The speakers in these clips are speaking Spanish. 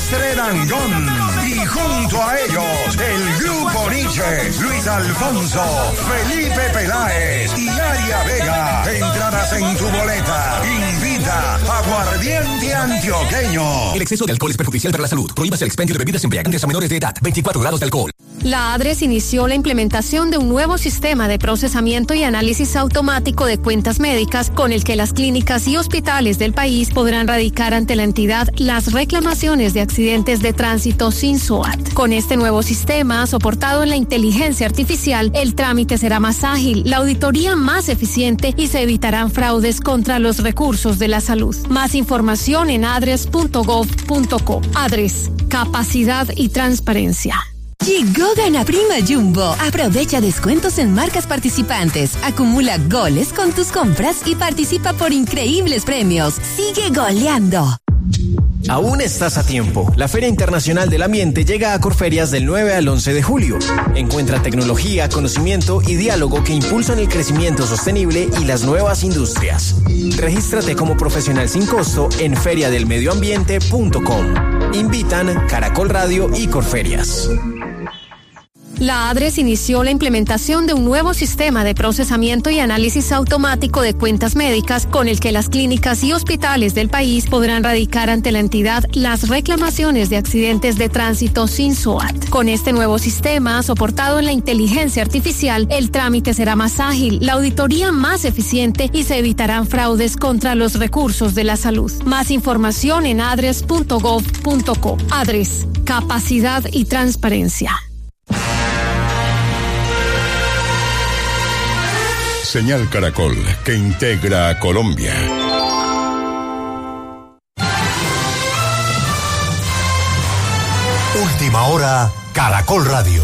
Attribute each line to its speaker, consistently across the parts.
Speaker 1: Silvestre Dangond. Y junto a ellos, el Grupo Nietzsche, Luis Alfonso, Felipe Peláez y Aria Vega. Entradas en tu boleta. Invita Aguardiente Antioqueño.
Speaker 2: El exceso de alcohol es perjudicial para la salud. Prohíbas el expendio de bebidas embriagantes a menores de edad. 24 grados de alcohol.
Speaker 3: La ADRES inició la implementación de un nuevo sistema de procesamiento y análisis automático de cuentas médicas con el que las clínicas y hospitales del país podrán radicar ante la entidad las reclamaciones de accidentes de tránsito sin SOAT. Con este nuevo sistema, soportado en la inteligencia artificial, el trámite será más ágil, la auditoría más eficiente y se evitarán fraudes contra los recursos de la salud. Más información en adres.gov.co. ADRES, capacidad y transparencia.
Speaker 4: Llegó Gana Prima Jumbo. Aprovecha descuentos en marcas participantes. Acumula goles con tus compras y participa por increíbles premios. Sigue goleando.
Speaker 5: Aún estás a tiempo. La Feria Internacional del Ambiente llega a Corferias del 9 al 11 de julio. Encuentra tecnología, conocimiento y diálogo que impulsan el crecimiento sostenible y las nuevas industrias. Regístrate como profesional sin costo en feriadelmedioambiente.com. Invitan Caracol Radio y Corferias.
Speaker 3: La ADRES inició la implementación de un nuevo sistema de procesamiento y análisis automático de cuentas médicas con el que las clínicas y hospitales del país podrán radicar ante la entidad las reclamaciones de accidentes de tránsito sin SOAT. Con este nuevo sistema, soportado en la inteligencia artificial, el trámite será más ágil, la auditoría más eficiente y se evitarán fraudes contra los recursos de la salud. Más información en adres.gov.co. ADRES, capacidad y transparencia.
Speaker 6: Señal Caracol, que integra a Colombia.
Speaker 7: Última hora, Caracol Radio.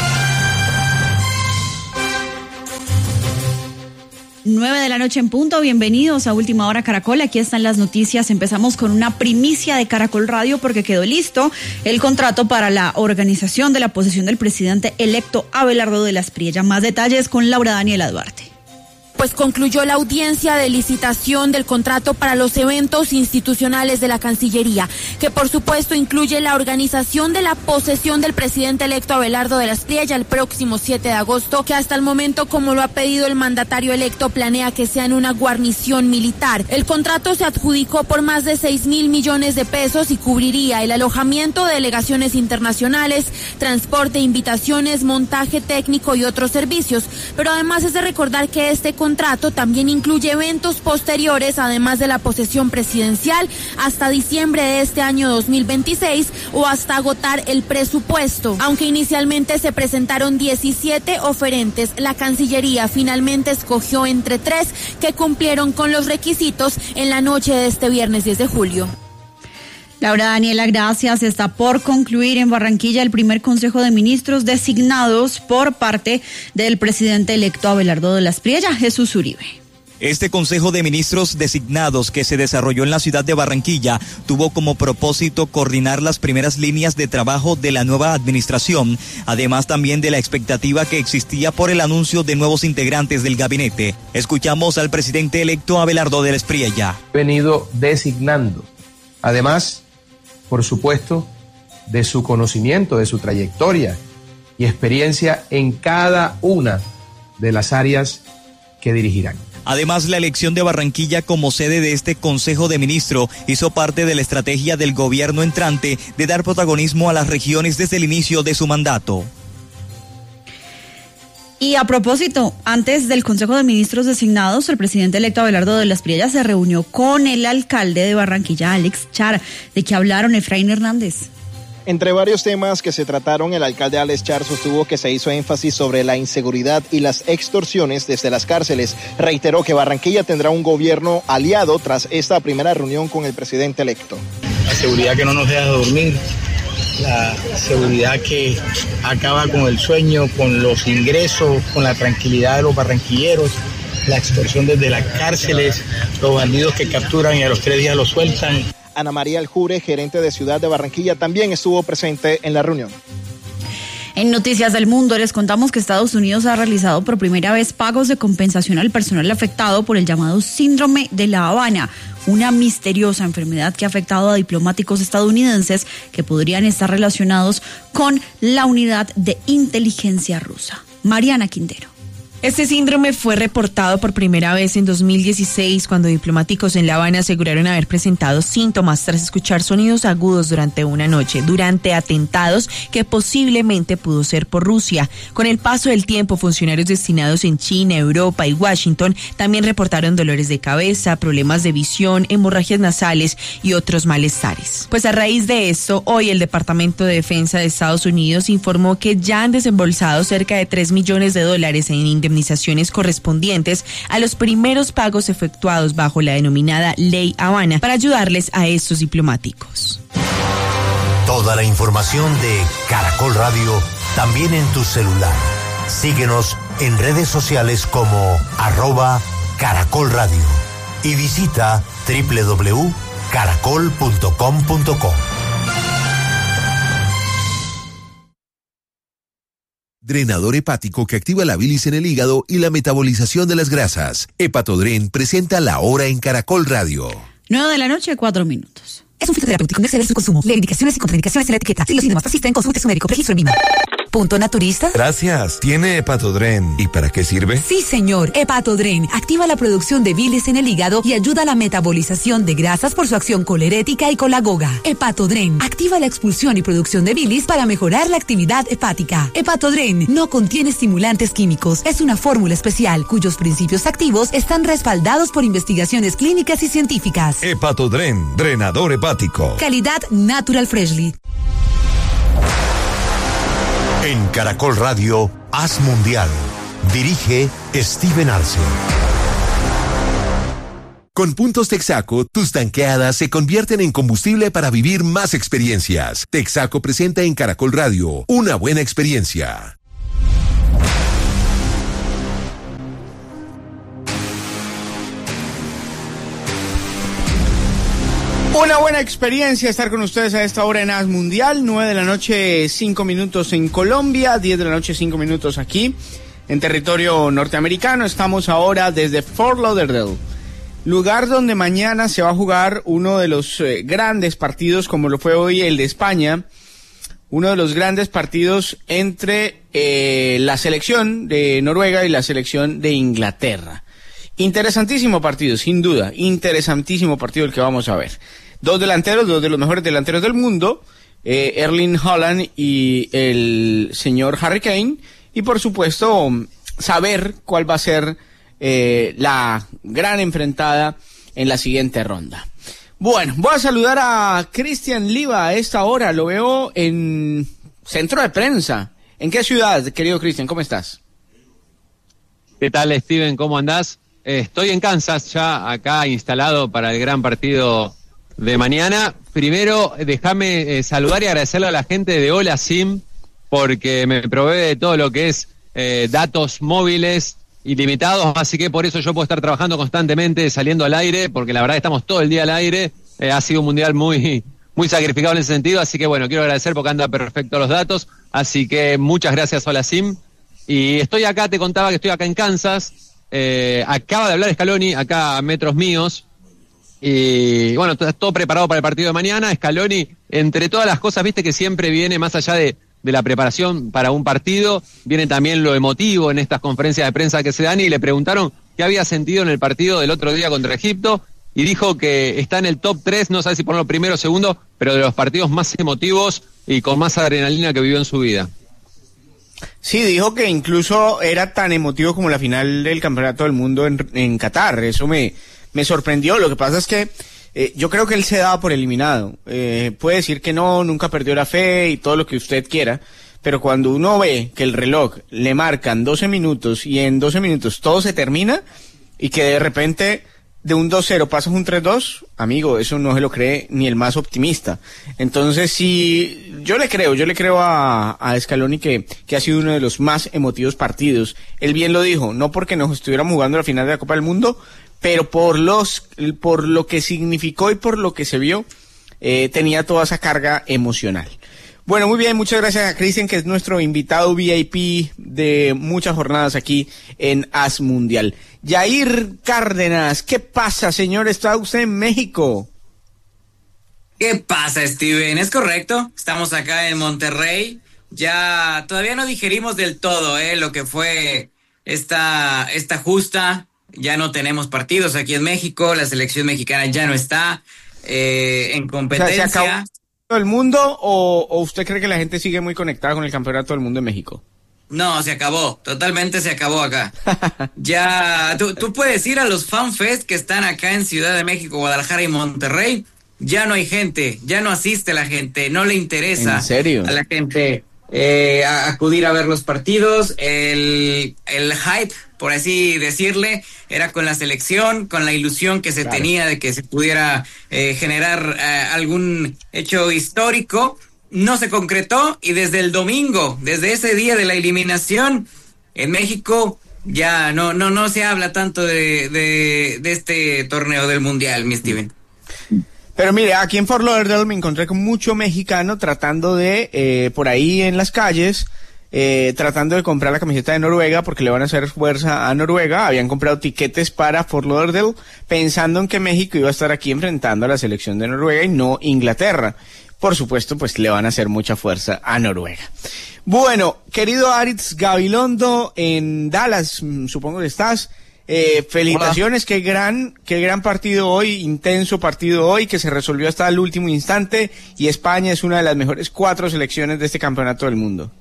Speaker 8: 9 de la noche en punto, bienvenidos a Última Hora Caracol, aquí están las noticias. Empezamos con una primicia de Caracol Radio porque quedó listo el contrato para la organización de la posesión del presidente electo Abelardo de la Espriella. Más detalles con Laura Daniela Duarte.
Speaker 9: Pues concluyó la audiencia de licitación del contrato para los eventos institucionales de la Cancillería, que por supuesto incluye la organización de la posesión del presidente electo Abelardo de la Espriella el próximo 7 de agosto, que hasta el momento, como lo ha pedido el mandatario electo, planea que sea en una guarnición militar. El contrato se adjudicó por más de 6.000 millones de pesos y cubriría el alojamiento de delegaciones internacionales, transporte, invitaciones, montaje técnico y otros servicios. Pero además es de recordar que este contrato también incluye eventos posteriores, además de la posesión presidencial, hasta diciembre de este año 2026 o hasta agotar el presupuesto. Aunque inicialmente se presentaron 17 oferentes, la Cancillería finalmente escogió entre 3 que cumplieron con los requisitos en la noche de este viernes 10 de julio.
Speaker 8: Laura Daniela, gracias. Está por concluir en Barranquilla el primer Consejo de Ministros designados por parte del presidente electo Abelardo de la Espriella, Jesús Uribe.
Speaker 10: Este Consejo de Ministros designados que se desarrolló en la ciudad de Barranquilla tuvo como propósito coordinar las primeras líneas de trabajo de la nueva administración, además también de la expectativa que existía por el anuncio de nuevos integrantes del gabinete. Escuchamos al presidente electo Abelardo de la Espriella.
Speaker 11: Venido designando, además, por supuesto, de su conocimiento, de su trayectoria y experiencia en cada una de las áreas que dirigirán.
Speaker 10: Además, la elección de Barranquilla como sede de este Consejo de Ministros hizo parte de la estrategia del gobierno entrante de dar protagonismo a las regiones desde el inicio de su mandato.
Speaker 8: Y a propósito, antes del Consejo de Ministros designados, el presidente electo Abelardo de la Espriella se reunió con el alcalde de Barranquilla, Alex Char. ¿De qué hablaron, Efraín Hernández?
Speaker 12: Entre varios temas que se trataron, el alcalde Alex Char sostuvo que se hizo énfasis sobre la inseguridad y las extorsiones desde las cárceles. Reiteró que Barranquilla tendrá un gobierno aliado tras esta primera reunión con el presidente electo.
Speaker 13: La seguridad que no nos deja dormir, la seguridad que acaba con el sueño, con los ingresos, con la tranquilidad de los barranquilleros, la extorsión desde las cárceles, los bandidos que capturan y a los 3 días los sueltan.
Speaker 12: Ana María Aljure, gerente de Ciudad de Barranquilla, también estuvo presente en la reunión.
Speaker 8: En Noticias del Mundo les contamos que Estados Unidos ha realizado por primera vez pagos de compensación al personal afectado por el llamado Síndrome de La Habana, una misteriosa enfermedad que ha afectado a diplomáticos estadounidenses que podrían estar relacionados con la unidad de inteligencia rusa. Mariana Quintero.
Speaker 14: Este síndrome fue reportado por primera vez en 2016 cuando diplomáticos en La Habana aseguraron haber presentado síntomas tras escuchar sonidos agudos durante una noche, durante atentados que posiblemente pudo ser por Rusia. Con el paso del tiempo, funcionarios destinados en China, Europa y Washington también reportaron dolores de cabeza, problemas de visión, hemorragias nasales y otros malestares. Pues a raíz de esto, hoy el Departamento de Defensa de Estados Unidos informó que ya han desembolsado cerca de $3 millones en indemnizaciones correspondientes a los primeros pagos efectuados bajo la denominada Ley Habana para ayudarles a estos diplomáticos.
Speaker 7: Toda la información de Caracol Radio también en tu celular. Síguenos en redes sociales como @Caracol Radio y visita www.caracol.com.co.
Speaker 15: Drenador hepático que activa la bilis en el hígado y la metabolización de las grasas. Hepatodren presenta La Hora en Caracol Radio.
Speaker 8: 9:04 p.m.
Speaker 16: Es un fitoterapéutico, no exceder su consumo. Lee indicaciones y contraindicaciones en la etiqueta. Si los síntomas persisten, consulte a su médico. Registro en Vima. ¿Punto naturista?
Speaker 17: Gracias. ¿Tiene Hepatodren? ¿Y para qué sirve?
Speaker 16: Sí, señor. Hepatodren activa la producción de bilis en el hígado y ayuda a la metabolización de grasas por su acción colerética y colagoga. Hepatodren activa la expulsión y producción de bilis para mejorar la actividad hepática. Hepatodren no contiene estimulantes químicos. Es una fórmula especial cuyos principios activos están respaldados por investigaciones clínicas y científicas.
Speaker 17: Hepatodren, drenador hepático.
Speaker 16: Calidad Natural Freshly.
Speaker 7: En Caracol Radio, Haz Mundial. Dirige Steven Arce.
Speaker 15: Con puntos Texaco, tus tanqueadas se convierten en combustible para vivir más experiencias. Texaco presenta en Caracol Radio una buena experiencia.
Speaker 18: Una buena experiencia estar con ustedes a esta hora en Haz Mundial, 9:05 p.m. en Colombia, 10:00 p.m. 5 minutos aquí en territorio norteamericano. Estamos ahora desde Fort Lauderdale, lugar donde mañana se va a jugar uno de los grandes partidos, como lo fue hoy el de España, uno de los grandes partidos entre la selección de Noruega y la selección de Inglaterra. Interesantísimo partido, sin duda, interesantísimo partido el que vamos a ver. Dos delanteros, dos de los mejores delanteros del mundo, Erling Haaland y el señor Harry Kane, y por supuesto saber cuál va a ser la gran enfrentada en la siguiente ronda. Bueno, voy a saludar a Cristian Liva a esta hora, lo veo en Centro de Prensa. ¿En qué ciudad, querido Cristian? ¿Cómo estás?
Speaker 19: ¿Qué tal, Steven? ¿Cómo andás? Estoy en Kansas, ya acá instalado para el gran partido de mañana. Primero, déjame saludar y agradecerle a la gente de Hola SIM, porque me provee de todo lo que es datos móviles ilimitados, así que por eso yo puedo estar trabajando constantemente, saliendo al aire, porque la verdad estamos todo el día al aire. Ha sido un mundial muy sacrificado en ese sentido, así que bueno, quiero agradecer porque anda perfecto los datos, así que muchas gracias Hola SIM. Y estoy acá, te contaba que estoy acá en Kansas. Acaba de hablar Scaloni, acá a metros míos, y bueno, todo preparado para el partido de mañana. Scaloni, entre todas las cosas, viste que siempre viene más allá de la preparación para un partido, viene también lo emotivo en estas conferencias de prensa que se dan, y le preguntaron qué había sentido en el partido del otro día contra Egipto, y dijo que está en el top 3, no sabe si ponerlo primero o segundo, pero de los partidos más emotivos y con más adrenalina que vivió en su vida.
Speaker 18: Sí, dijo que incluso era tan emotivo como la final del Campeonato del Mundo en Qatar. Eso me sorprendió. Lo que pasa es que yo creo que él se daba por eliminado. Puede decir que no, nunca perdió la fe y todo lo que usted quiera, pero cuando uno ve que el reloj le marcan 12 minutos y en 12 minutos todo se termina y que de repente de un 2-0 pasas un 3-2, amigo, eso no se lo cree ni el más optimista. Entonces sí, yo le creo a Scaloni que ha sido uno de los más emotivos partidos. Él bien lo dijo, no porque nos estuviéramos jugando la final de la Copa del Mundo, pero por lo que significó y por lo que se vio, tenía toda esa carga emocional. Bueno, muy bien, muchas gracias a Cristian, que es nuestro invitado VIP de muchas jornadas aquí en AS Mundial. Yair Cárdenas, ¿qué pasa, señor? ¿Está usted en México?
Speaker 20: ¿Qué pasa, Steven? Es correcto, estamos acá en Monterrey. Ya todavía no digerimos del todo lo que fue esta justa. Ya no tenemos partidos aquí en México, la selección mexicana ya no está en competencia.
Speaker 18: O sea, ¿se acabó todo el mundo o usted cree que la gente sigue muy conectada con el campeonato del mundo en México?
Speaker 20: No, se acabó, totalmente se acabó acá. Ya, tú puedes ir a los FanFest que están acá en Ciudad de México, Guadalajara y Monterrey. Ya no hay gente, ya no asiste la gente, no le interesa.
Speaker 18: ¿En serio?
Speaker 20: A la gente a acudir a ver los partidos. El hype, por así decirle, era con la selección, con la ilusión que se tenía de que se pudiera generar algún hecho histórico. No se concretó y desde el domingo, desde ese día de la eliminación, en México ya no se habla tanto de este torneo del Mundial, mi Steven.
Speaker 18: Pero mire, aquí en Fort Lauderdale me encontré con mucho mexicano tratando de, por ahí en las calles, tratando de comprar la camiseta de Noruega porque le van a hacer fuerza a Noruega. Habían comprado tiquetes para Fort Lauderdale pensando en que México iba a estar aquí enfrentando a la selección de Noruega y no Inglaterra. Por supuesto, pues le van a hacer mucha fuerza a Noruega. Bueno, querido Aritz Gabilondo en Dallas, supongo que estás. Felicitaciones, qué gran partido hoy, intenso partido hoy, que se resolvió hasta el último instante, y España es una de las mejores 4 selecciones de este campeonato del mundo.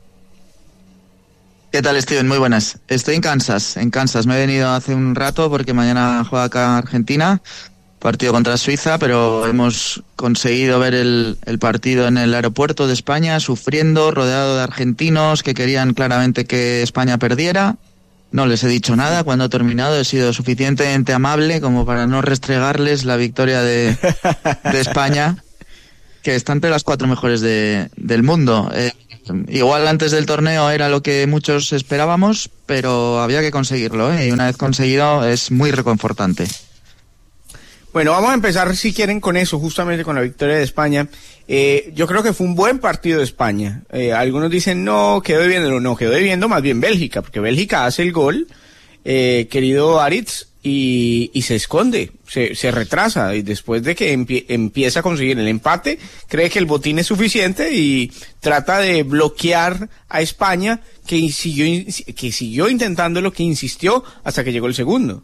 Speaker 21: ¿Qué tal, Steven? Muy buenas. Estoy en Kansas. Me he venido hace un rato porque mañana juega acá Argentina, partido contra Suiza, pero hemos conseguido ver el partido en el aeropuerto de España, sufriendo, rodeado de argentinos que querían claramente que España perdiera. No les he dicho nada cuando he terminado, he sido suficientemente amable como para no restregarles la victoria de España, que está entre las 4 mejores del mundo. Igual antes del torneo era lo que muchos esperábamos, pero había que conseguirlo, y una vez conseguido es muy reconfortante.
Speaker 18: Bueno, vamos a empezar, si quieren, con eso, justamente con la victoria de España. Yo creo que fue un buen partido de España. Algunos dicen, no, quedó debiendo más bien Bélgica, porque Bélgica hace el gol, querido Aritz, y se esconde, se retrasa, y después de que empieza a conseguir el empate, cree que el botín es suficiente y trata de bloquear a España, que siguió intentándolo, que insistió hasta que llegó el segundo.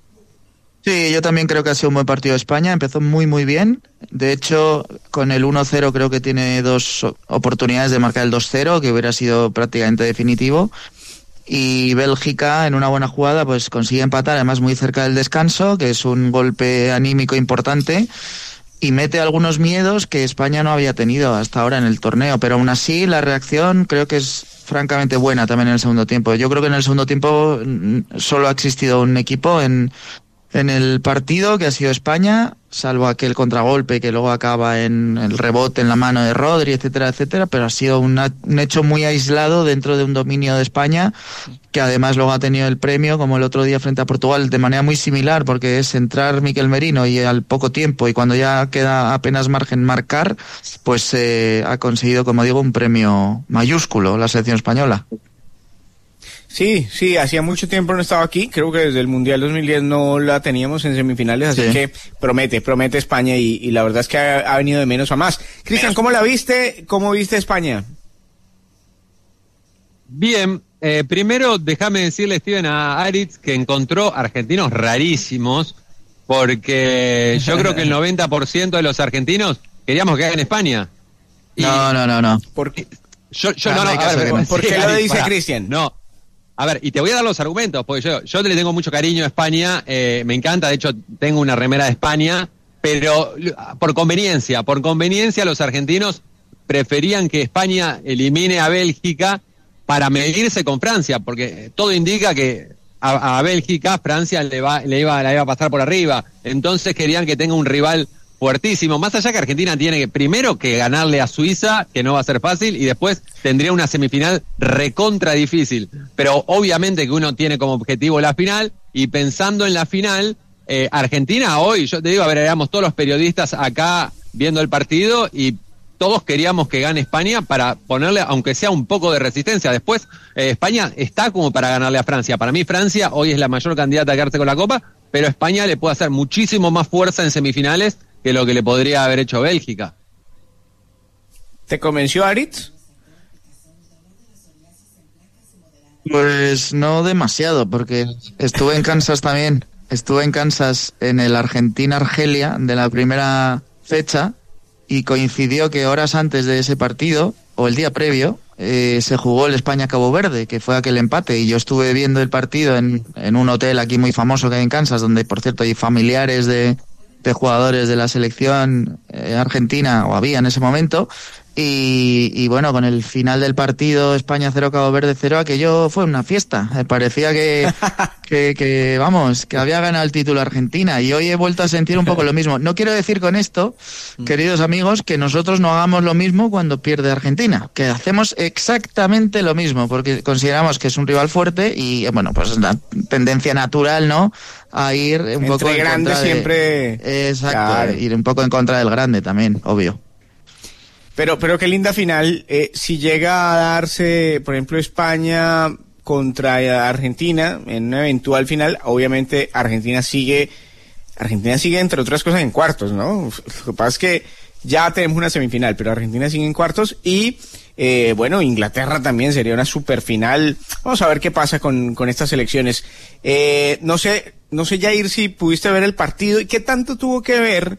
Speaker 21: Sí, yo también creo que ha sido un buen partido de España, empezó muy muy bien, de hecho con el 1-0 creo que tiene 2 oportunidades de marcar el 2-0, que hubiera sido prácticamente definitivo, y Bélgica en una buena jugada pues consigue empatar, además muy cerca del descanso, que es un golpe anímico importante, y mete algunos miedos que España no había tenido hasta ahora en el torneo, pero aún así la reacción creo que es francamente buena también en el segundo tiempo. Yo creo que en el segundo tiempo solo ha existido un equipo en el partido, que ha sido España, salvo aquel contragolpe que luego acaba en el rebote en la mano de Rodri, etcétera, etcétera, pero ha sido un hecho muy aislado dentro de un dominio de España, que además luego ha tenido el premio, como el otro día frente a Portugal, de manera muy similar, porque es entrar Mikel Merino y al poco tiempo, y cuando ya queda apenas margen marcar, pues ha conseguido, como digo, un premio mayúsculo la selección española.
Speaker 18: Sí, hacía mucho tiempo no estaba aquí, creo que desde el Mundial 2010 no la teníamos en semifinales, así que promete España, y la verdad es que ha venido de menos a más. Cristian, ¿cómo la viste? ¿Cómo viste España?
Speaker 19: Bien, primero déjame decirle, Steven, a Aritz que encontró argentinos rarísimos, porque yo creo que el 90% de los argentinos queríamos que hagan en España.
Speaker 21: No.
Speaker 18: ¿Por qué?
Speaker 19: ¿Por
Speaker 18: qué lo dice Cristian?
Speaker 19: No. A ver, y te voy a dar los argumentos, porque yo le tengo mucho cariño a España, me encanta, de hecho tengo una remera de España, pero por conveniencia los argentinos preferían que España elimine a Bélgica para medirse con Francia, porque todo indica que a Bélgica Francia la iba a pasar por arriba, entonces querían que tenga un rival fuertísimo, más allá que Argentina tiene que primero que ganarle a Suiza, que no va a ser fácil, y después tendría una semifinal recontra difícil, pero obviamente que uno tiene como objetivo la final, y pensando en la final, Argentina hoy, yo te digo, a ver, éramos todos los periodistas acá viendo el partido, y todos queríamos que gane España para ponerle, aunque sea un poco de resistencia. Después, España está como para ganarle a Francia. Para mí, Francia hoy es la mayor candidata a quedarse con la Copa, pero España le puede hacer muchísimo más fuerza en semifinales que lo que le podría haber hecho Bélgica.
Speaker 18: ¿Te convenció, Aritz?
Speaker 21: Pues no demasiado, porque estuve en Kansas también. Estuve en Kansas en el Argentina-Argelia de la primera fecha y coincidió que horas antes de ese partido, o el día previo, se jugó el España-Cabo Verde, que fue aquel empate, y yo estuve viendo el partido en un hotel aquí muy famoso que hay en Kansas, donde por cierto hay familiares de jugadores de la selección argentina, o había en ese momento, y bueno, con el final del partido España 0, Cabo Verde 0, aquello fue una fiesta. Parecía que vamos, que había ganado el título Argentina, y hoy he vuelto a sentir un poco lo mismo. No quiero decir con esto, queridos amigos, que nosotros no hagamos lo mismo cuando pierde Argentina, que hacemos exactamente lo mismo, porque consideramos que es un rival fuerte y bueno, pues es la tendencia natural, ¿no?, a ir un poco en
Speaker 18: contra siempre.
Speaker 21: Exacto,
Speaker 18: Claro.
Speaker 21: ir un poco en contra del grande también, obvio.
Speaker 18: Pero qué linda final. Si llega a darse, por ejemplo, España contra Argentina en una eventual final, obviamente Argentina sigue entre otras cosas en cuartos, ¿no? Lo que pasa es que ya tenemos una semifinal, pero Argentina sigue en cuartos y bueno, Inglaterra también sería una super final. Vamos a ver qué pasa con estas elecciones. No sé, Jair, si pudiste ver el partido y qué tanto tuvo que ver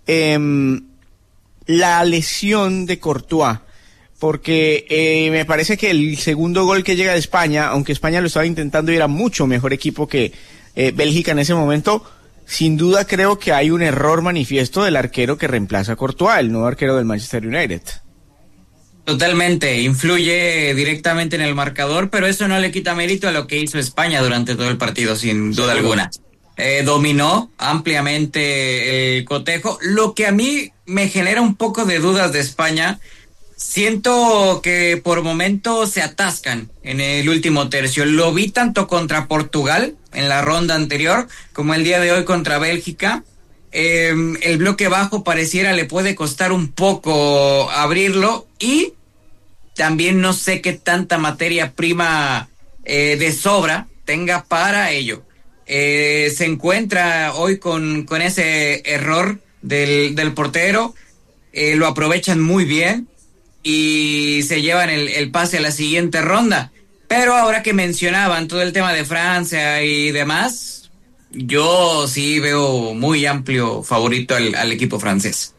Speaker 18: la lesión de Courtois, porque me parece que el segundo gol que llega de España, aunque España lo estaba intentando y era mucho mejor equipo que Bélgica en ese momento, sin duda creo que hay un error manifiesto del arquero que reemplaza a Courtois, el nuevo arquero del Manchester United.
Speaker 20: Totalmente, influye directamente en el marcador, pero eso no le quita mérito a lo que hizo España durante todo el partido, sin duda alguna. Dominó ampliamente el cotejo. Lo que a mí me genera un poco de dudas de España, siento que por momentos se atascan en el último tercio. Lo vi tanto contra Portugal en la ronda anterior como el día de hoy contra Bélgica. El bloque bajo pareciera le puede costar un poco abrirlo, y también no sé qué tanta materia prima de sobra tenga para ello. Se encuentra hoy con ese error del portero, lo aprovechan muy bien y se llevan el pase a la siguiente ronda. Pero ahora que mencionaban todo el tema de Francia y demás, yo sí veo muy amplio favorito al equipo francés.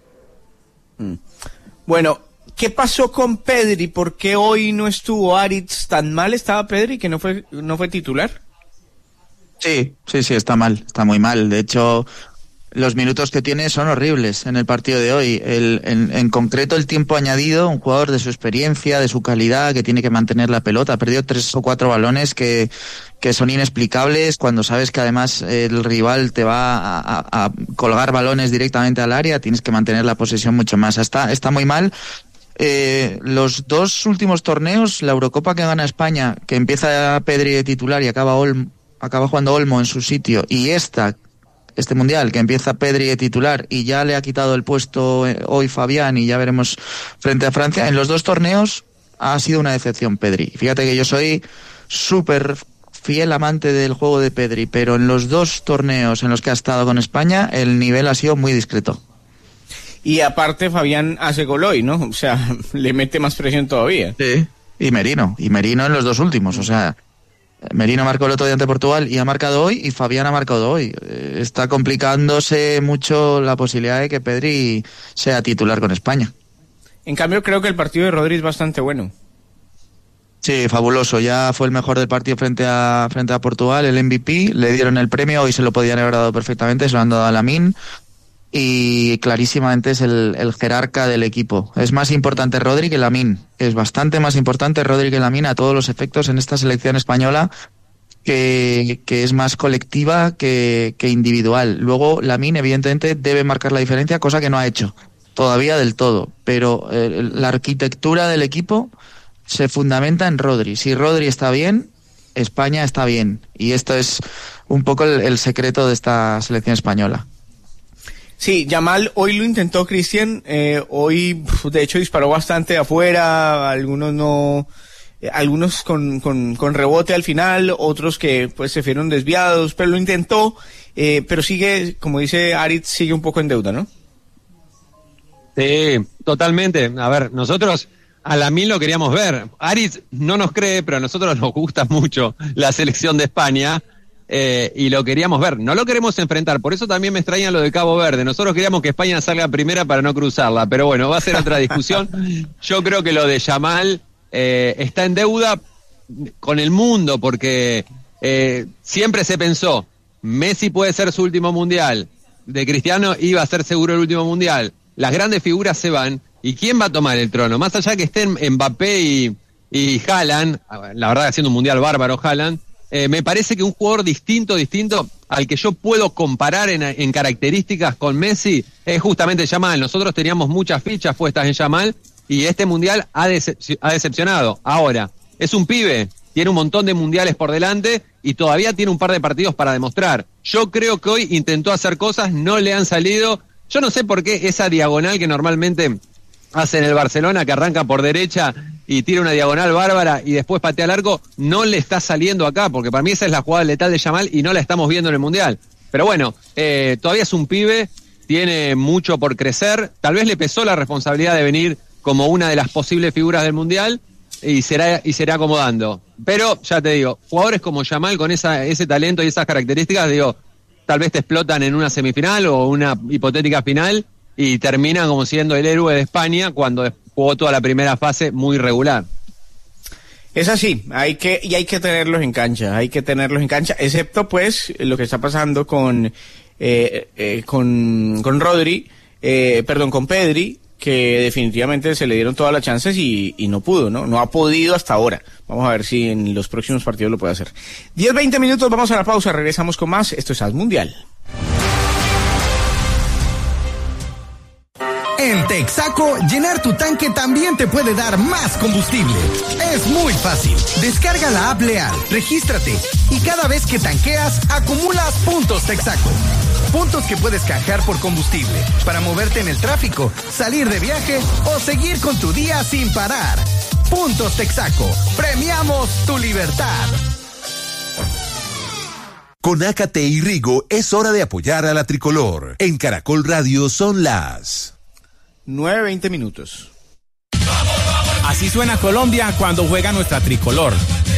Speaker 18: Bueno, ¿qué pasó con Pedri? ¿Por qué hoy no estuvo Aritz? ¿Tan mal estaba Pedri que no fue titular?
Speaker 21: Sí, está mal, está muy mal. De hecho, los minutos que tiene son horribles en el partido de hoy. En concreto, el tiempo añadido, un jugador de su experiencia, de su calidad, que tiene que mantener la pelota. Ha perdido 3 o 4 balones que son inexplicables cuando sabes que además el rival te va a colgar balones directamente al área. Tienes que mantener la posesión mucho más. Está muy mal. Los 2 últimos torneos, la Eurocopa que gana España, que empieza Pedri de titular y acaba jugando Olmo en su sitio, y este mundial que empieza Pedri de titular y ya le ha quitado el puesto hoy Fabián, y ya veremos frente a Francia. En los 2 torneos ha sido una decepción Pedri. Fíjate que yo soy súper fiel amante del juego de Pedri, pero en los 2 torneos en los que ha estado con España el nivel ha sido muy discreto.
Speaker 18: Y aparte Fabián hace gol hoy, ¿no? O sea, le mete más presión todavía.
Speaker 21: Sí, y Merino en los 2 últimos, o sea, Merino marcó el otro día ante Portugal y ha marcado hoy, y Fabián ha marcado hoy. Está complicándose mucho la posibilidad de que Pedri sea titular con España.
Speaker 18: En cambio, creo que el partido de Rodri es bastante bueno.
Speaker 21: Sí, fabuloso. Ya fue el mejor del partido frente a Portugal, el MVP. Le dieron el premio, hoy se lo podían haber dado perfectamente, se lo han dado a Lamine. Y clarísimamente es el jerarca del equipo. Es más importante Rodri que Lamine. Es bastante más importante Rodri que Lamine a todos los efectos en esta selección española, que es más colectiva que individual. Luego Lamine evidentemente debe marcar la diferencia, cosa que no ha hecho todavía del todo. Pero la arquitectura del equipo se fundamenta en Rodri. Si Rodri está bien, España está bien. Y esto es un poco el secreto de esta selección española.
Speaker 18: Sí, Yamal hoy lo intentó, Cristian, hoy de hecho disparó bastante de afuera, algunos no, algunos con rebote al final, otros que pues se fueron desviados, pero lo intentó, pero sigue, como dice Aritz, sigue un poco en deuda, ¿no?
Speaker 19: Sí, totalmente. A ver, nosotros a Lamine lo queríamos ver. Aritz no nos cree, pero a nosotros nos gusta mucho la selección de España. Y lo queríamos ver, no lo queremos enfrentar, por eso también me extraña lo de Cabo Verde. Nosotros queríamos que España salga primera para no cruzarla, pero bueno, va a ser otra discusión. Yo creo que lo de Yamal está en deuda con el mundo, porque siempre se pensó, Messi puede ser su último mundial, de Cristiano iba a ser seguro el último mundial, las grandes figuras se van, ¿y quién va a tomar el trono? Más allá que estén Mbappé y Haaland, la verdad haciendo un mundial bárbaro Haaland, me parece que un jugador distinto al que yo puedo comparar en características con Messi es justamente Yamal. Nosotros teníamos muchas fichas puestas en Yamal y este mundial ha decepcionado. Ahora, es un pibe, tiene un montón de mundiales por delante y todavía tiene un par de partidos para demostrar. Yo creo que hoy intentó hacer cosas, no le han salido. Yo no sé por qué esa diagonal que normalmente hace en el Barcelona, que arranca por derecha y tira una diagonal bárbara y después patea al arco, no le está saliendo acá, porque para mí esa es la jugada letal de Yamal y no la estamos viendo en el Mundial. Pero bueno, todavía es un pibe, tiene mucho por crecer, tal vez le pesó la responsabilidad de venir como una de las posibles figuras del Mundial y será acomodando. Pero, ya te digo, jugadores como Yamal con ese talento y esas características, digo, tal vez te explotan en una semifinal o una hipotética final y terminan como siendo el héroe de España cuando jugó toda la primera fase muy regular.
Speaker 18: Es así, hay que tenerlos en cancha, excepto pues lo que está pasando con Pedri, que definitivamente se le dieron todas las chances y no pudo, no ha podido hasta ahora. Vamos a ver si en los próximos partidos lo puede hacer. 10-20 minutos, vamos a la pausa, regresamos con más. Esto es AS Mundial.
Speaker 1: En Texaco, llenar tu tanque también te puede dar más combustible. Es muy fácil. Descarga la app Leal, regístrate y cada vez que tanqueas, acumulas puntos Texaco. Puntos que puedes canjear por combustible para moverte en el tráfico, salir de viaje o seguir con tu día sin parar. Puntos Texaco. Premiamos tu libertad.
Speaker 15: Con Ácate y Rigo es hora de apoyar a la tricolor. En Caracol Radio son las
Speaker 18: 9:20 minutos.
Speaker 22: Así suena Colombia cuando juega nuestra tricolor.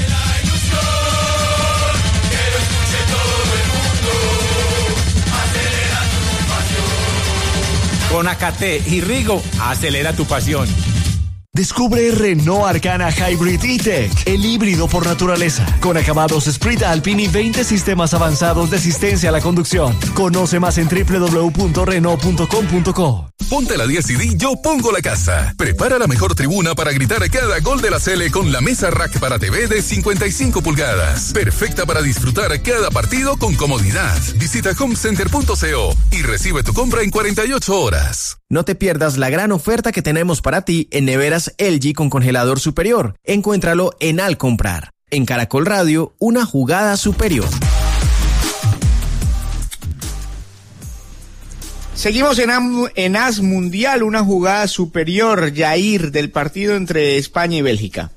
Speaker 22: Con Ácate y Rigo, acelera tu pasión.
Speaker 23: Descubre Renault Arcana Hybrid E-Tech, el híbrido por naturaleza, con acabados Sprint Alpine y 20 sistemas avanzados de asistencia a la conducción. Conoce más en www.renault.com.co.
Speaker 2: Ponte la 10 y di yo pongo la casa. Prepara la mejor tribuna para gritar cada gol de la Sele con la mesa rack para TV de 55 pulgadas. Perfecta para disfrutar cada partido con comodidad. Visita homecenter.co y recibe tu compra en 48 horas.
Speaker 5: No te pierdas la gran oferta que tenemos para ti en neveras LG con congelador superior. Encuéntralo en Al Comprar. En Caracol Radio, una jugada superior.
Speaker 18: Seguimos en AS Mundial, una jugada superior, Jair, del partido entre España y Bélgica.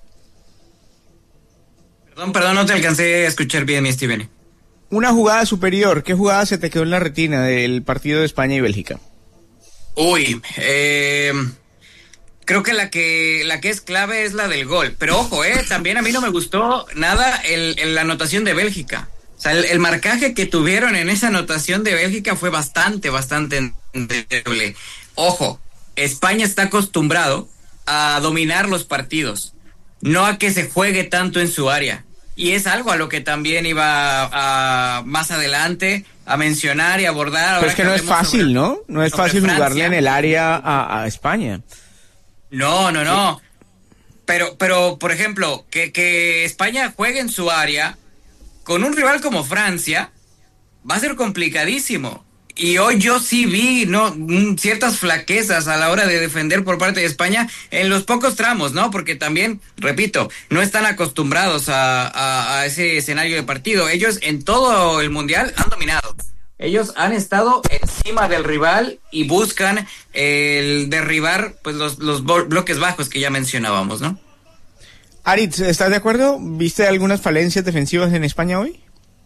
Speaker 20: Perdón, no te alcancé a escuchar bien, mi Steven.
Speaker 18: Una jugada superior, ¿qué jugada se te quedó en la retina del partido de España y Bélgica?
Speaker 20: Uy, creo que la que es clave es la del gol. Pero ojo, también a mí no me gustó nada la anotación de Bélgica. O sea, el marcaje que tuvieron en esa anotación de Bélgica fue bastante endeble. Ojo, España está acostumbrado a dominar los partidos, no a que se juegue tanto en su área. Y es algo a lo que también iba a más adelante a mencionar y abordar.
Speaker 18: Pero es que no es fácil, ¿no? No es fácil jugarle en el área a España.
Speaker 20: No. Pero, por ejemplo, que España juegue en su área con un rival como Francia va a ser complicadísimo. Y hoy yo sí vi ciertas flaquezas a la hora de defender por parte de España en los pocos tramos, ¿no? Porque también, repito, no están acostumbrados a ese escenario de partido. Ellos en todo el Mundial han dominado. Ellos han estado encima del rival y buscan el derribar pues los bloques bajos que ya mencionábamos, ¿no?
Speaker 18: Aritz, ¿estás de acuerdo? ¿Viste algunas falencias defensivas en España hoy?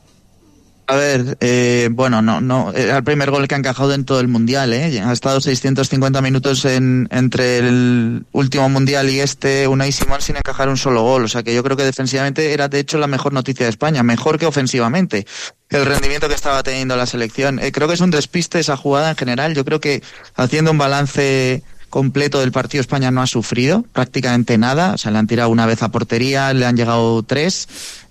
Speaker 21: A ver, bueno, no, era el primer gol que ha encajado en todo el Mundial, Ha estado 650 minutos entre el último Mundial y Unai Simón sin encajar un solo gol. O sea que yo creo que defensivamente era de hecho la mejor noticia de España, mejor que ofensivamente. El rendimiento que estaba teniendo la selección. Creo que es un despiste esa jugada en general. Yo creo que haciendo un balance completo del partido, España no ha sufrido prácticamente nada. O sea, le han tirado una vez a portería, le han llegado 3.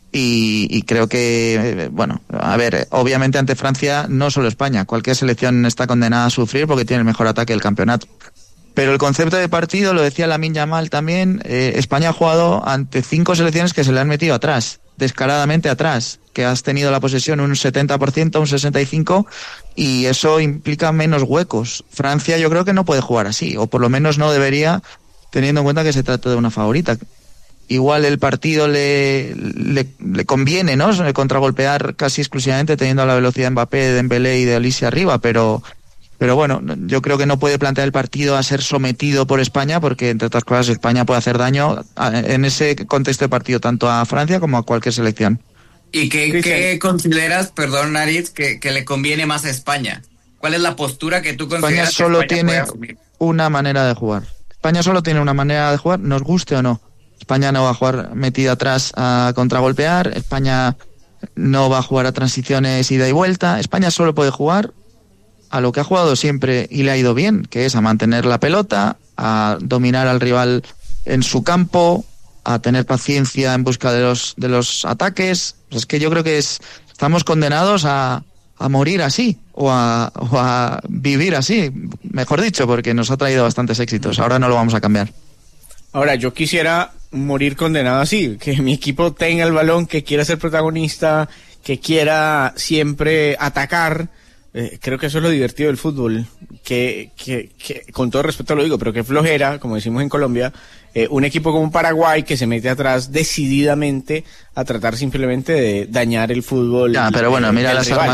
Speaker 21: Y creo que, bueno, a ver, obviamente ante Francia, no solo España, cualquier selección está condenada a sufrir porque tiene el mejor ataque del campeonato. Pero el concepto de partido, lo decía Lamine Yamal también, España ha jugado ante 5 selecciones que se le han metido atrás, descaradamente atrás, que has tenido la posesión un 70%, un 65%, y eso implica menos huecos. Francia yo creo que no puede jugar así, o por lo menos no debería, teniendo en cuenta que se trata de una favorita. Igual el partido le conviene, ¿no? Contragolpear casi exclusivamente teniendo la velocidad de Mbappé, de Dembélé y de Olise arriba, pero bueno, yo creo que no puede plantear el partido a ser sometido por España porque, entre otras cosas, España puede hacer daño en ese contexto de partido tanto a Francia como a cualquier selección.
Speaker 20: ¿Y qué consideras, perdón, Aritz, que le conviene más a España? ¿Cuál es la postura que tú consideras
Speaker 21: España solo
Speaker 20: que España
Speaker 21: tiene
Speaker 20: puede asumir?
Speaker 21: una manera de jugar. España solo tiene una manera de jugar, nos guste o no. España no va a jugar metida atrás a contragolpear, España no va a jugar a transiciones ida y vuelta, España solo puede jugar a lo que ha jugado siempre y le ha ido bien, que es a mantener la pelota, a dominar al rival en su campo, a tener paciencia en busca de los ataques. Pues es que yo creo que estamos condenados a morir así o a vivir así, mejor dicho, porque nos ha traído bastantes éxitos. Ahora no lo vamos a cambiar.
Speaker 18: Ahora, yo quisiera morir condenado así, que mi equipo tenga el balón, que quiera ser protagonista, que quiera siempre atacar. Creo que eso es lo divertido del fútbol, que con todo respeto lo digo, pero que flojera, como decimos en Colombia, un equipo como Paraguay que se mete atrás decididamente a tratar simplemente de dañar el fútbol.
Speaker 21: Ya, pero bueno, mira las
Speaker 18: rival.